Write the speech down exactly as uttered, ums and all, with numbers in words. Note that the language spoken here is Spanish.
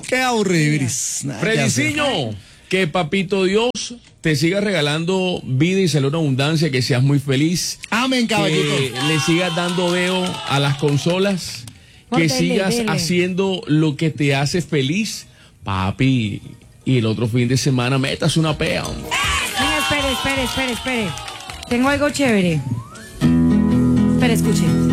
Qué aburrido, Iris. Frediciño, que papito Dios te siga regalando vida y salud en abundancia, que seas muy feliz. Amén, caballito. Que le sigas dando veo a las consolas, que Dele, sigas dele. haciendo lo que te hace feliz, papi. Y el otro fin de semana metas una pea. Venga, espere, espere, espere, espere. Tengo algo chévere. Espere, escuche.